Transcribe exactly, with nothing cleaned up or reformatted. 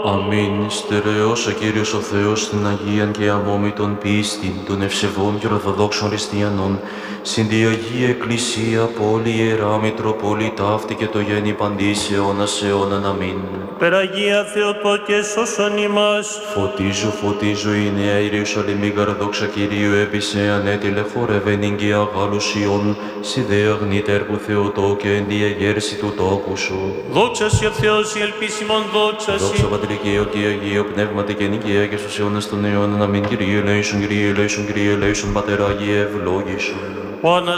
Αμήν. Στερεός ο Κύριος ο Θεός την Αγίαν και αμόμητον πίστην των ευσεβών και ορθοδόξων χριστιανών, συν τη Αγία Εκκλησία, πόλη Ιερά Μητροπόλη ταύτη και το γέννη παντής αιώνας αιώναν. Αμήν. Περαγία Θεοτό και σώσον ημάς. Φωτίζω, φωτίζω η Νέα Ιερουσαλημή γαρδόξα Κυρίου έπεισε ανέτειλε χορεύεν εγκαία Γάλλους Ιών, σι δε αγνή τέρπου Θεοτό και εν διεγέρση του τόπου σου. Δόξα σοι ο Θεός, η ελπίσιμον δόξα Δόξα σοι. Πατρικαίο και Αγίο Πνεύματι και νικαία και στους αιώνας των αιώνων. Αμήν. Kyrie eleison, Kyrie eleison, Kyrie eleison, Πατέρα Αγίε ευλόγησον. Ο